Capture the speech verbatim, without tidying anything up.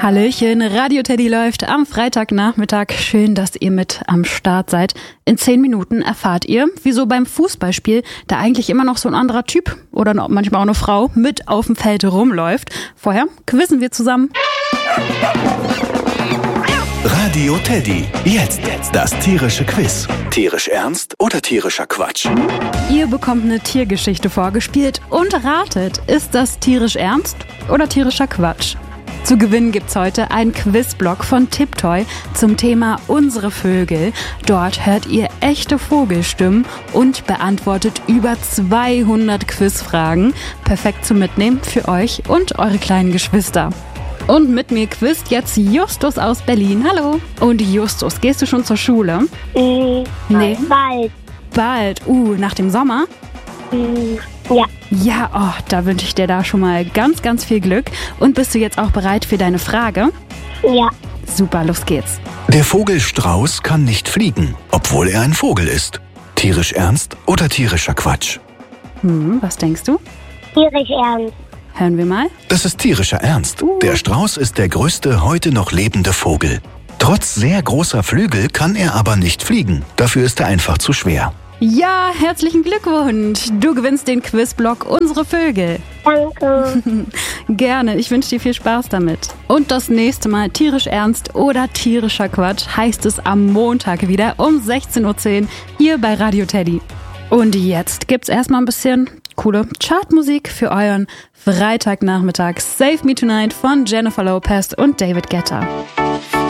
Hallöchen, Radio Teddy läuft am Freitagnachmittag. Schön, dass ihr mit am Start seid. In zehn Minuten erfahrt ihr, wieso beim Fußballspiel da eigentlich immer noch so ein anderer Typ oder manchmal auch eine Frau mit auf dem Feld rumläuft. Vorher quizzen wir zusammen. Radio Teddy, jetzt das tierische Quiz. Tierisch ernst oder tierischer Quatsch? Ihr bekommt eine Tiergeschichte vorgespielt und ratet, ist das tierisch ernst oder tierischer Quatsch? Zu gewinnen gibt's heute einen Quizblock von Tiptoy zum Thema Unsere Vögel. Dort hört ihr echte Vogelstimmen und beantwortet über zweihundert Quizfragen. Perfekt zum Mitnehmen für euch und eure kleinen Geschwister. Und mit mir quizt jetzt Justus aus Berlin. Hallo. Und Justus, gehst du schon zur Schule? Mm, Nee. Bald. Bald. Uh, nach dem Sommer? Mm, ja. Ja, oh, da wünsche ich dir da schon mal ganz, ganz viel Glück. Und bist du jetzt auch bereit für deine Frage? Ja. Super, los geht's. Der Vogel Strauß kann nicht fliegen, obwohl er ein Vogel ist. Tierisch ernst oder tierischer Quatsch? Hm, was denkst du? Tierisch ernst. Hören wir mal. Das ist tierischer Ernst. Der Strauß ist der größte heute noch lebende Vogel. Trotz sehr großer Flügel kann er aber nicht fliegen. Dafür ist er einfach zu schwer. Ja, herzlichen Glückwunsch. Du gewinnst den Quizblock Unsere Vögel. Danke. Gerne, ich wünsche dir viel Spaß damit. Und das nächste Mal tierisch ernst oder tierischer Quatsch heißt es am Montag wieder um sechzehn Uhr zehn hier bei Radio Teddy. Und jetzt gibt's erstmal ein bisschen coole Chartmusik für euren Freitagnachmittag. Save Me Tonight von Jennifer Lopez und David Guetta.